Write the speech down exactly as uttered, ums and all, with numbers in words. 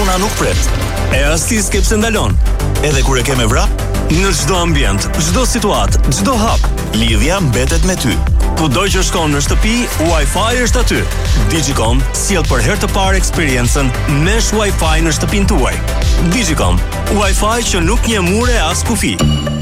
Puna nuk pret. E as ti s'ke pse ndalon. Edhe kur e ke me vrap, Në çdo ambient, çdo situatë, çdo hap, lidhja mbetet me ty. kudo që shkon në shtëpi, Wi-Fi është aty. Digicom sjell për herë të parë eksperiencën Mesh Wi-Fi në shtëpinë tuaj. Digicom, Wi-Fi që nuk njeh mure as kufi.